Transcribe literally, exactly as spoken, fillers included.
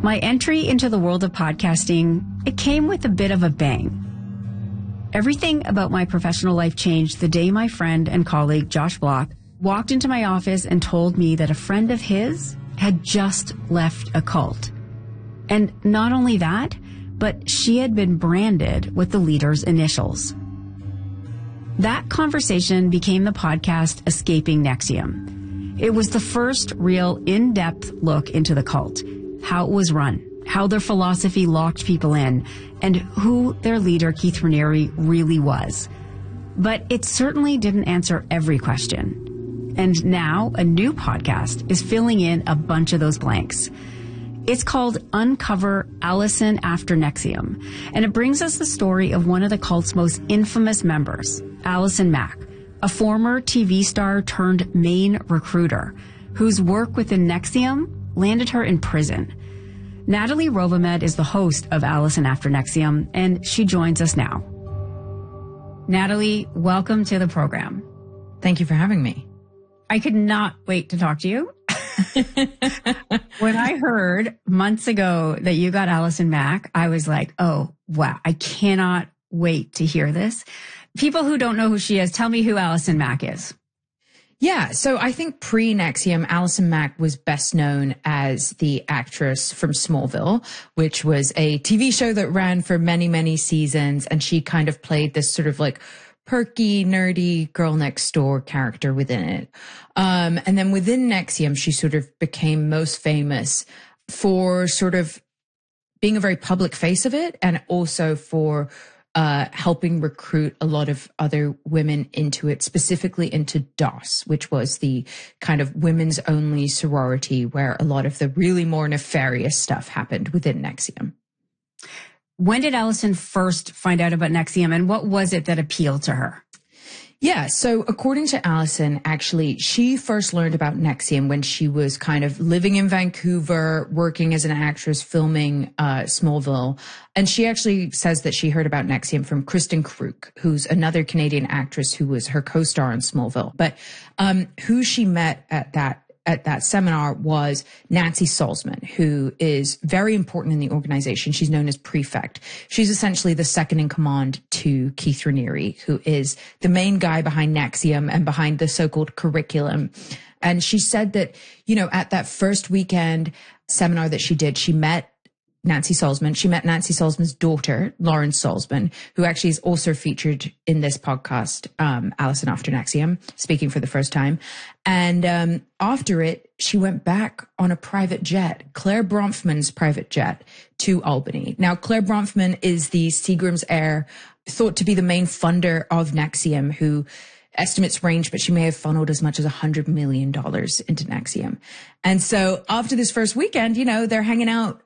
My entry into the world of podcasting, it came with a bit of a bang. Everything about my professional life changed the day my friend and colleague Josh Block walked into my office and told me that a friend of his had just left a cult. And not only that, but she had been branded with the leader's initials. That conversation became the podcast Escaping NXIVM. It was the first real in-depth look into the cult, how it was run, how their philosophy locked people in, and who their leader, Keith Raniere, really was. But it certainly didn't answer every question. And now a new podcast is filling in a bunch of those blanks. It's called Uncover Allison After NXIVM, and it brings us the story of one of the cult's most infamous members, Allison Mack, a former T V star turned main recruiter whose work within NXIVM landed her in prison. Natalie Rovamed is the host of Allison After NXIVM, and she joins us now. Natalie, welcome to the program. Thank you for having me. I could not wait to talk to you. When I heard months ago that you got Allison Mack, I was like, oh, wow, I cannot wait to hear this. People who don't know who she is, tell me who Allison Mack is. Yeah, so I think pre-NXIVM, Allison Mack was best known as the actress from Smallville, which was a T V show that ran for many, many seasons. And she kind of played this sort of like perky, nerdy girl next door character within it. Um, and then within NXIVM, she sort of became most famous for sort of being a very public face of it, and also for uh, helping recruit a lot of other women into it, specifically into D O S, which was the kind of women's only sorority where a lot of the really more nefarious stuff happened within NXIVM. When did Allison first find out about NXIVM, and what was it that appealed to her? Yeah, so according to Allison, actually, she first learned about NXIVM when she was kind of living in Vancouver, working as an actress, filming uh, Smallville. And she actually says that she heard about NXIVM from Kristen Kruk, who's another Canadian actress who was her co-star on Smallville. But um, who she met at that at that seminar was Nancy Salzman, who is very important in the organization. She's known as Prefect. She's essentially the second in command to Keith Raniere, who is the main guy behind NXIVM and behind the so-called curriculum. And she said that, you know, at that first weekend seminar that she did, she met Nancy Salzman. She met Nancy Salzman's daughter, Lauren Salzman, who actually is also featured in this podcast, um, Allison After NXIVM, speaking for the first time. And um, after it, she went back on a private jet, Claire Bronfman's private jet, to Albany. Now, Claire Bronfman is the Seagram's heir, thought to be the main funder of NXIVM, who estimates range, but she may have funneled as much as one hundred million dollars into NXIVM. And so after this first weekend, you know, they're hanging out